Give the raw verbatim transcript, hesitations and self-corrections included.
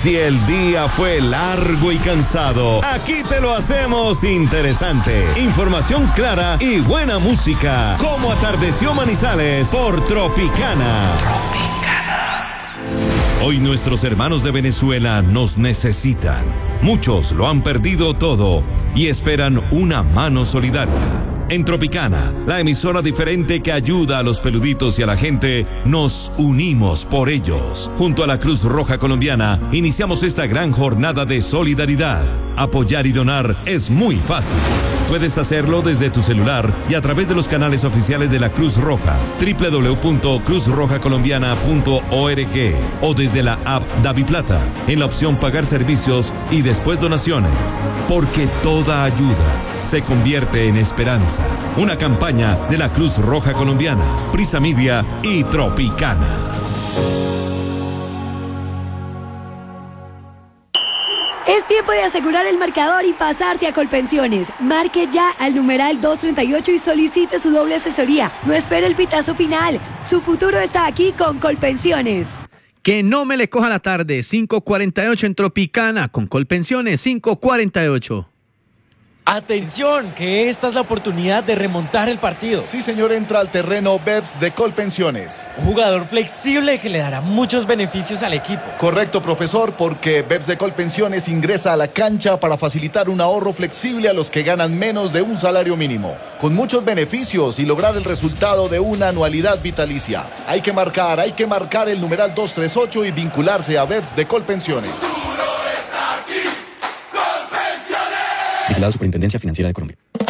Si el día fue largo y cansado, aquí te lo hacemos interesante. Información clara y buena música. Como atardeció Manizales por Tropicana. Tropicana. Hoy nuestros hermanos de Venezuela nos necesitan. Muchos lo han perdido todo y esperan una mano solidaria. En Tropicana, la emisora diferente que ayuda a los peluditos y a la gente, nos unimos por ellos. Junto a la Cruz Roja Colombiana, iniciamos esta gran jornada de solidaridad. Apoyar y donar es muy fácil. Puedes hacerlo desde tu celular y a través de los canales oficiales de la Cruz Roja, doble u doble u doble u punto cruz roja colombiana punto org, o desde la app DaviPlata, en la opción Pagar servicios y después donaciones. Porque toda ayuda se convierte en esperanza. Una campaña de la Cruz Roja Colombiana, Prisa Media y Tropicana. Es tiempo de asegurar el marcador y pasarse a Colpensiones. Marque ya al numeral doscientos treinta y ocho y solicite su doble asesoría. No espere el pitazo final. Su futuro está aquí con Colpensiones. Que no me le coja la tarde. cinco cuarenta y ocho en Tropicana con Colpensiones cinco cuarenta y ocho. Atención, que esta es la oportunidad de remontar el partido. Sí, señor, entra al terreno Beps de Colpensiones. Un jugador flexible que le dará muchos beneficios al equipo. Correcto, profesor, porque Beps de Colpensiones ingresa a la cancha para facilitar un ahorro flexible a los que ganan menos de un salario mínimo, con muchos beneficios y lograr el resultado de una anualidad vitalicia. Hay que marcar, hay que marcar el numeral doscientos treinta y ocho y vincularse a Beps de Colpensiones. Vigilado Superintendencia Financiera de Colombia.